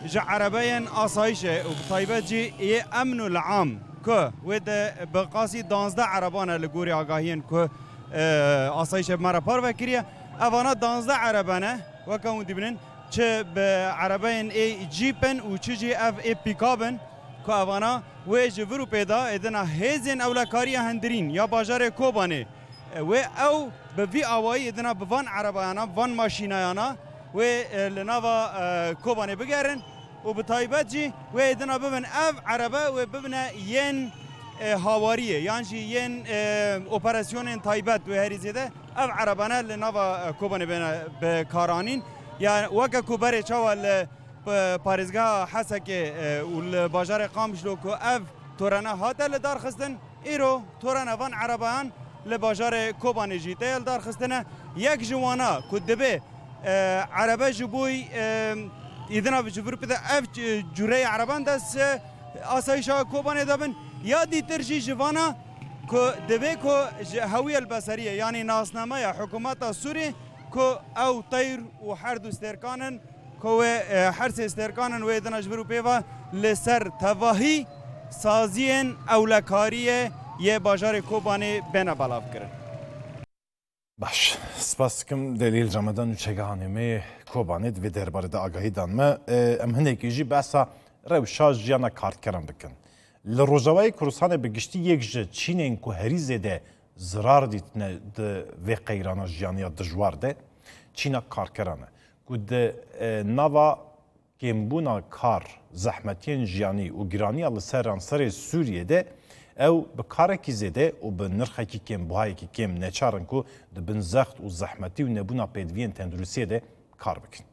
جا عربين آسایشه و بطایبت جی یه امن العام که ود بقاسی 12 عربانه لگوری آگاهین که آسایشه مرا پار وکریه اوانا 12 عربانه وکمون دیبنن چه به عربین ای جیپن و چه جی اف ای پیکابن که اوانا و جورو پیدا ادنا هزین اولکاری هندرین یا باجار کوبانه و او به وی آوایی ادنا به وان عربانا وان ماشینایانا و لناوا کوبانه بگرن و به تایبت جی و ادنا ببن اف عربه و ببن ین هاواریه یعنی ین اپراسیون تایبت و هری زیده اف عربانه لناوا کوبانه به کارانین یا وقت کوبره چاول پارزگاه حسکه و باجار قامشلو که اف تورانه هاتل دار خستن ایرو تورانه وان عربان لباجار کوبانه جیته دار خستنه یک جوانا که دبه عربه جبوی ایدنا بجبور بده اف جوره عربان دست آسایشا کوبانه دابن یا دیتر جی جوانا که دبه که هوی البصریه یعنی ناسنامه یا حکومت سوری که او طیر و هر دو استرکانن که هر سه استرکانن و ایدنا جبرو پیوا لسر تواهی سازین اولکاریه یه باجار کوبانه بنا بلاف کرن. باش سپاس کم دلیل جمعدان و چگهانمه کوبانه و درباره دا آگاهی دانمه ام هنگی جی بحثا روشا جیانا کارتکران بکن. لروجاوی کروسانه بگشتی یک جه چینین که هری زده زرار دیتنه ده و قیرانا جیانیا دجوار ده چینا کارکرانه که ده نوا کمبونا کار زحمتین جیانی و گرانی لسر رانسر سوریه ده او به کارکی زده و به نرخی کم بهای که کم نچارن که ده بن زخت و زحمتی و نبونا پیدوین تندرسیه ده کار بکن.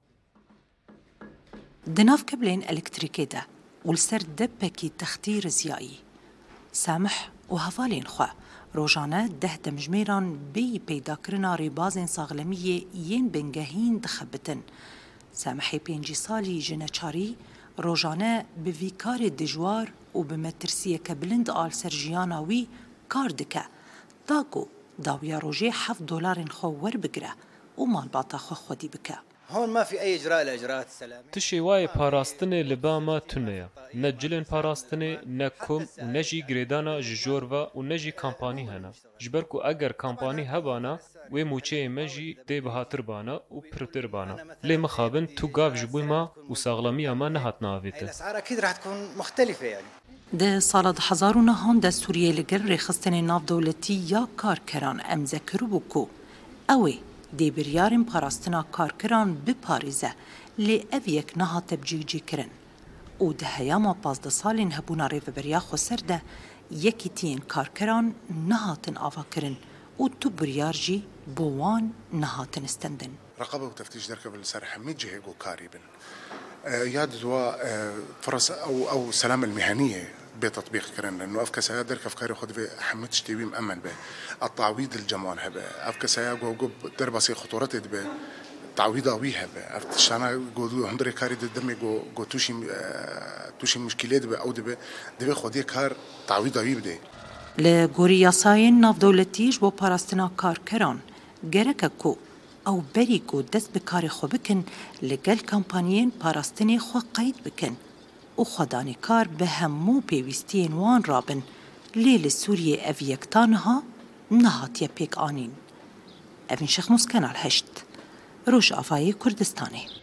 دناف كبلين الكتريكي ده والسر دبكي تختير زيائي سامح وهفالين خوا روجانا ده دمجميران بي بيداكرنا ريبازين صاغلمية ين بنجهين دخبتن سامحي بينجي صالي جنچاري روجانا بفيكار دجوار وبمترسية كبلند آل سرجياناوي كاردكا داكو داويا روجي $7 خو وربقرة ومال باطا خو خودي بكا هون ما في أي إجراء لإجراءات السلام. تشي واي باراستني لباما تنيا نجلن باراستني نكم ونجي جريدانا جورفا ونجي كامباني هنا جبركو أجر كامباني هبانا وموچه مجي دي بهاتر بانا وبرتر بانا لي مخابن تو قاف جبوي ما وساغلامي ما نهات نافيته الأسعار أكيد راح تكون مختلفة يعني. ده سالد حزارونا هون ده سوريا لگر رخصتن ناف دولتي یا کارکران ام ذکرو بکو اوه دی بریارن پاراستنا کارکران بپاریزه لی او یک نهات بجیجی کرن او ده هیاما 15 سالین هبونا ریو بریا خو سرده یکی تین کارکران نهاتن آوا کرن او تو بریار جی بوان نهاتن استندن رقابة وتفتيش دركب السر حميد جهيجو كاريبن ياد دوا فرص أو سلام المهنية بتطبيق كرن لأنه أفكسايا درك أفكاري خد في حمد تشتوي مأمن به التعويض الجمال هبه أفكسايا جو دربسي خطورات به تعويض أوي هبه أفتشانا جو هندري كاري دمي جو توشي مشكلات به أو ده خديه كار تعويض أوي بده لگوری یاساین ناف دولتیش با پاراستنا کارکران گرکه کو او بری کو دست بکار خو بکن لگل کمپانیین پاراستنی خو قید بکن و خدانی کار به همو پیوستین وان رابن لیل سوریه او یکتانها نهاتیه پیک آنین اوین شخ مسکن الهشت روش آفای کردستانی